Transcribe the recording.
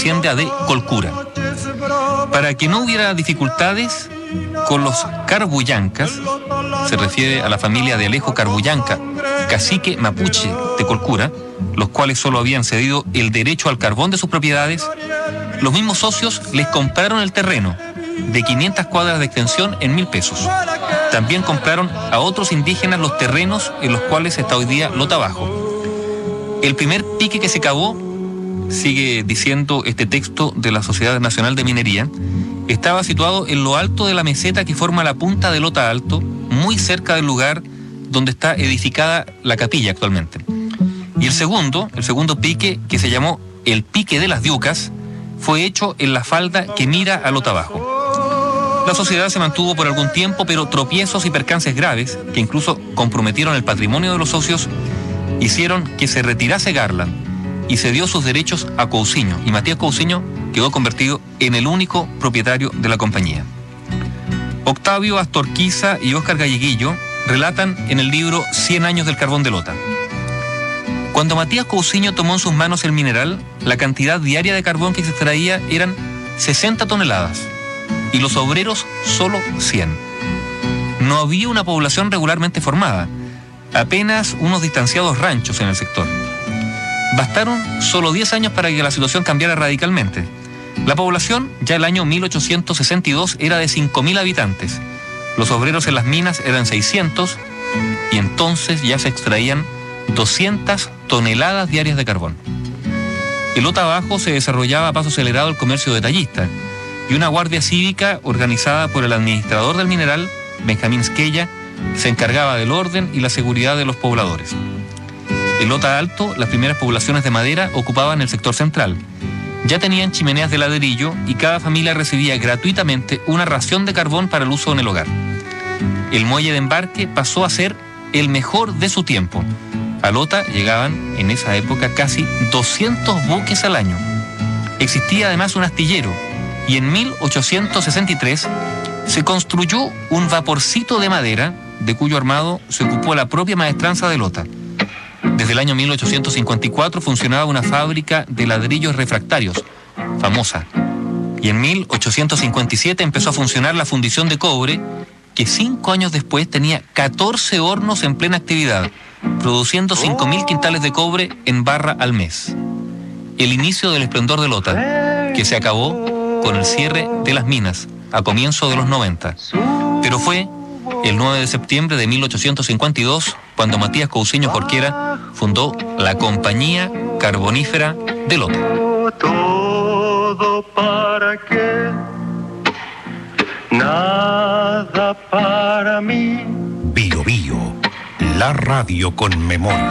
hacienda de Colcura. Para que no hubiera dificultades con los Carbullancas, se refiere a la familia de Alejo Carbullanca, cacique mapuche de Colcura, los cuales solo habían cedido el derecho al carbón de sus propiedades, los mismos socios les compraron el terreno de 500 cuadras de extensión en 1.000 pesos. También compraron a otros indígenas los terrenos en los cuales está hoy día Lota Bajo. El primer pique que se cavó, sigue diciendo este texto de la Sociedad Nacional de Minería, estaba situado en lo alto de la meseta que forma la punta de Lota Alto, muy cerca del lugar donde está edificada la capilla actualmente. Y el segundo pique, que se llamó el Pique de las Diucas, fue hecho en la falda que mira a Lota Bajo. La sociedad se mantuvo por algún tiempo, pero tropiezos y percances graves, que incluso comprometieron el patrimonio de los socios, hicieron que se retirase Garland y cedió sus derechos a Cousiño, y Matías Cousiño quedó convertido en el único propietario de la compañía. Octavio Astorquiza y Óscar Galleguillo relatan en el libro 100 años del carbón de Lota. Cuando Matías Cousiño tomó en sus manos el mineral, la cantidad diaria de carbón que se extraía eran 60 toneladas y los obreros solo 100. No había una población regularmente formada, apenas unos distanciados ranchos en el sector. Bastaron solo 10 años para que la situación cambiara radicalmente. La población, ya el año 1862, era de 5.000 habitantes. Los obreros en las minas eran 600 y entonces ya se extraían 200 toneladas diarias de carbón. En Lota Bajo se desarrollaba a paso acelerado el comercio detallista y una guardia cívica organizada por el administrador del mineral, Benjamín Squella, se encargaba del orden y la seguridad de los pobladores. En Lota Alto, las primeras poblaciones de madera ocupaban el sector central. Ya tenían chimeneas de ladrillo y cada familia recibía gratuitamente una ración de carbón para el uso en el hogar. El muelle de embarque pasó a ser el mejor de su tiempo. A Lota llegaban en esa época casi 200 buques al año. Existía además un astillero y en 1863 se construyó un vaporcito de madera de cuyo armado se ocupó la propia maestranza de Lota. Desde el año 1854 funcionaba una fábrica de ladrillos refractarios, famosa. Y en 1857 empezó a funcionar la fundición de cobre, que 5 años después tenía 14 hornos en plena actividad, produciendo 5.000 quintales de cobre en barra al mes. El inicio del esplendor de Lota, que se acabó con el cierre de las minas a comienzos de los 90. Pero fue el 9 de septiembre de 1852 cuando Matías Cousiño Jorquera fundó la Compañía Carbonífera de Lota. Todo para qué, nada para mí. Bio Bio, la radio con memoria.